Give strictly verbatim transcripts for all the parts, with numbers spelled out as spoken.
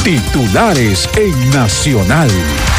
Titulares en Nacional.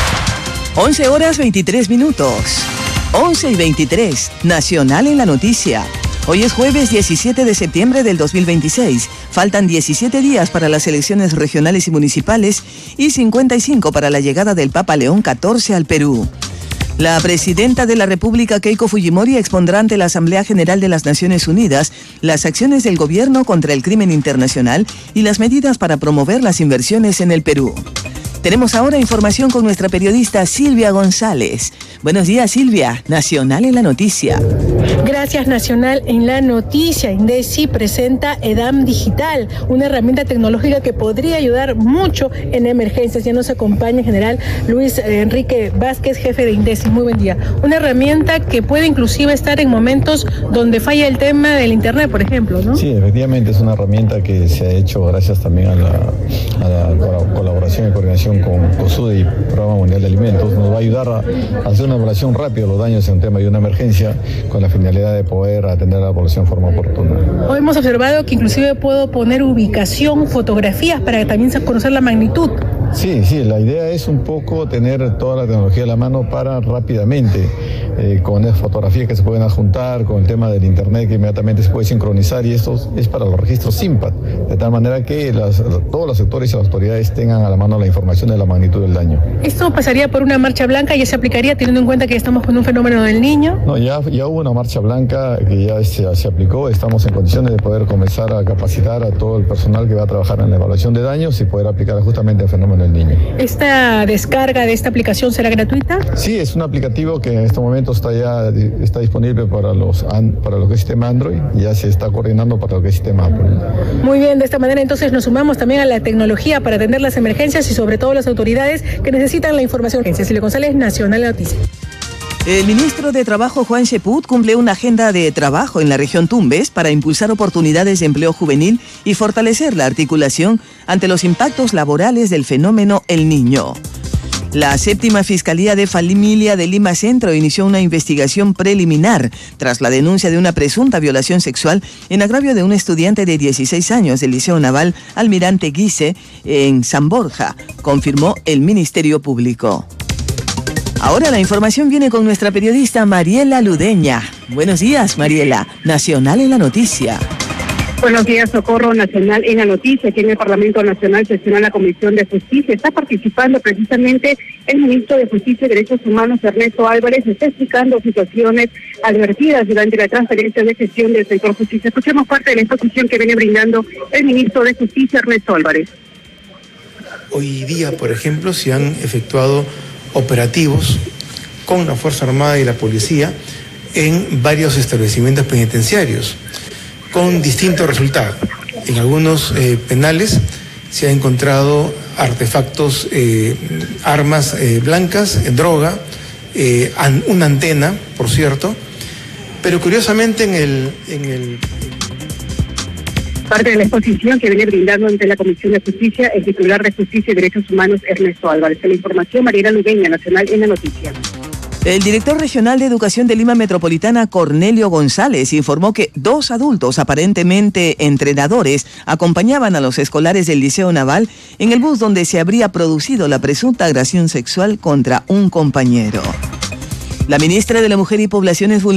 once horas veintitrés minutos. once y veintitrés. Nacional en la noticia. Hoy es jueves diecisiete de septiembre del dos mil veintiséis. Faltan diecisiete días para las elecciones regionales y municipales y cincuenta y cinco para la llegada del Papa León catorce al Perú. La presidenta de la República, Keiko Fujimori, expondrá ante la Asamblea General de las Naciones Unidas las acciones del gobierno contra el crimen internacional y las medidas para promover las inversiones en el Perú. Tenemos ahora información con nuestra periodista Silvia González. Buenos días, Silvia. Nacional en la noticia. Gracias, Nacional en la noticia. INDECI presenta EDAM Digital, una herramienta tecnológica que podría ayudar mucho en emergencias. Ya nos acompaña el general Luis Enrique Vázquez, jefe de INDECI. Muy buen día. Una herramienta que puede inclusive estar en momentos donde falla el tema del Internet, por ejemplo, ¿no? Sí, efectivamente es una herramienta que se ha hecho gracias también a la, a la colaboración y coordinación con COSUDE y Programa Mundial de Alimentos. Nos va a ayudar a, a hacer una evaluación rápida de los daños en un tema de una emergencia con la finalidad de poder atender a la población de forma oportuna. Hoy hemos observado que inclusive puedo poner ubicación, fotografías para también conocer la magnitud. Sí, sí, la idea es un poco tener toda la tecnología a la mano para rápidamente, eh, con las fotografías que se pueden adjuntar, con el tema del Internet que inmediatamente se puede sincronizar, y esto es para los registros SIMPAD, de tal manera que las, todos los sectores y las autoridades tengan a la mano la información de la magnitud del daño. ¿Esto pasaría por una marcha blanca y ya se aplicaría teniendo en cuenta que estamos con un fenómeno del Niño? No, ya, ya hubo una marcha blanca que ya se, se aplicó. Estamos en condiciones de poder comenzar a capacitar a todo el personal que va a trabajar en la evaluación de daños y poder aplicar justamente el fenómeno del Niño. ¿Esta descarga de esta aplicación será gratuita? Sí, es un aplicativo que en este momento está ya está disponible para los para lo que es sistema Android y ya se está coordinando para lo que es sistema Apple. Muy bien, de esta manera entonces nos sumamos también a la tecnología para atender las emergencias y sobre todo las autoridades que necesitan la información. Cecilia González, Nacional Noticias. El ministro de Trabajo, Juan Cheput, cumple una agenda de trabajo en la región Tumbes para impulsar oportunidades de empleo juvenil y fortalecer la articulación ante los impactos laborales del fenómeno El Niño. La séptima Fiscalía de Familia de Lima Centro inició una investigación preliminar tras la denuncia de una presunta violación sexual en agravio de un estudiante de dieciséis años del Liceo Naval Almirante Guise en San Borja, confirmó el Ministerio Público. Ahora la información viene con nuestra periodista Mariela Ludeña. Buenos días, Mariela. Nacional en la noticia. Buenos días, Socorro. Nacional en la noticia. Aquí en el Parlamento Nacional sesiona la Comisión de Justicia. Está participando precisamente el ministro de Justicia y Derechos Humanos, Ernesto Álvarez. Está explicando situaciones advertidas durante la transferencia de gestión del sector justicia. Escuchemos parte de la exposición que viene brindando el ministro de Justicia, Ernesto Álvarez. Hoy día, por ejemplo, se han efectuado operativos con la Fuerza Armada y la Policía en varios establecimientos penitenciarios, con distintos resultados. En algunos eh, penales se ha encontrado artefactos, eh, armas eh, blancas, eh, droga, eh, an, una antena, por cierto, pero curiosamente en el... En el Parte de la exposición que viene brindando ante la Comisión de Justicia el titular de Justicia y Derechos Humanos, Ernesto Álvarez. De la información, Mariela Ludeña, Nacional en la noticia. El director regional de Educación de Lima Metropolitana, Cornelio González, informó que dos adultos, aparentemente entrenadores, acompañaban a los escolares del Liceo Naval en el bus donde se habría producido la presunta agresión sexual contra un compañero. La ministra de la Mujer y Poblaciones Vulnerables